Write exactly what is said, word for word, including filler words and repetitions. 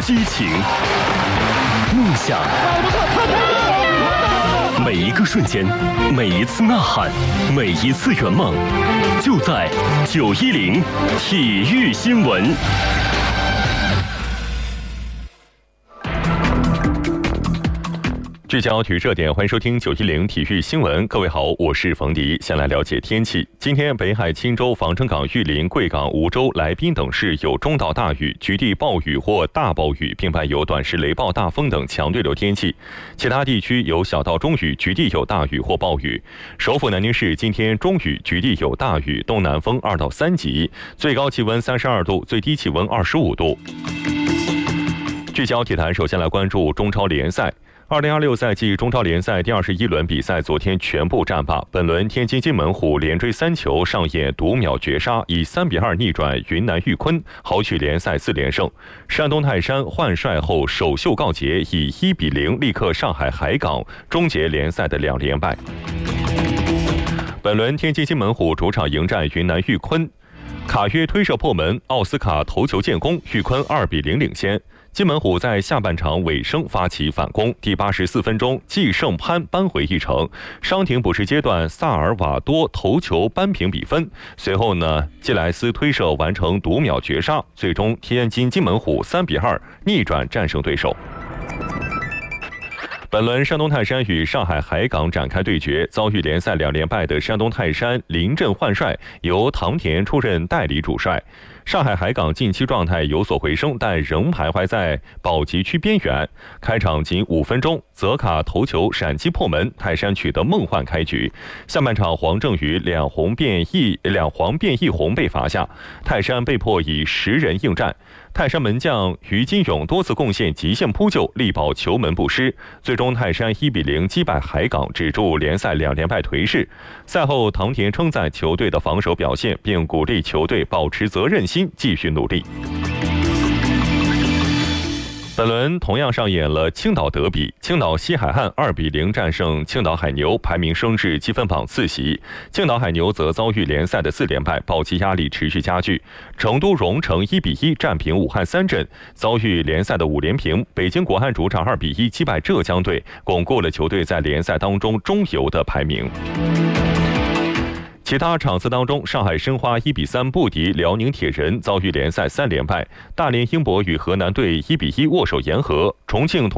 激情、梦想，每一个瞬间，每一次呐喊，每一次圆梦，就在九一零体育新闻。聚焦体育热点，欢迎收听九一零体育新闻。各位好，我是冯迪。先来了解天气。今天北海、钦州、防城港、玉林、贵港、梧州、来宾等市有中到大雨，局地暴雨或大暴雨，并伴有短时雷暴、大风等强对流天气。其他地区有小到中雨，局地有大雨或暴雨。首府南宁市今天中雨，局地有大雨，东南风二到三级，最高气温三十二度，最低气温二十五度。聚焦体坛，首先来关注中超联赛。二零二六赛季中超联赛第二十一轮比赛昨天全部战罢，本轮天津津门虎连追三球，上演读秒绝杀，以三比二逆转云南玉坤，豪取联赛四连胜。山东泰山换帅后首秀告捷，以一比零力克上海海港，终结联赛的两连败。本轮天津津门虎主场迎战云南玉坤，卡约推射破门，奥斯卡头球建功，玉坤二比零领先。津门虎在下半场尾声发起反攻，第八十四分钟，季胜潘扳回一城。伤停补时阶段，萨尔瓦多头球扳平比分。随后呢，基莱斯推射完成读秒绝杀，最终天津津门虎三比二逆转战胜对手。本轮山东泰山与上海海港展开对决，遭遇联赛两连败的山东泰山临阵换帅，由唐田出任代理主帅。上海海港近期状态有所回升，但仍徘徊在保级区边缘。开场仅五分钟，泽卡头球闪击破门，泰山取得梦幻开局。下半场黄正宇两红变一两黄变一红被罚下，泰山被迫以十人应战。泰山门将于金勇多次贡献极限扑救，力保球门不失。最终泰山一比零击败海港，止住联赛两连败颓势。赛后唐田称赞球队的防守表现，并鼓励球队保持责任心，继续努力。本轮同样上演了青岛德比，青岛西海岸二比零战胜青岛海牛，排名升至积分榜次席。青岛海牛则遭遇联赛的四连败，保级压力持续加剧。成都蓉城一比一战平武汉三镇，遭遇联赛的五连平。北京国安主场二比一击败浙江队，巩固了球队在联赛当中中游的排名。其他场次当中，上海申花一比三不敌辽宁铁人，遭遇联赛三连败。大连英博与河南队一比一握手言和。重庆同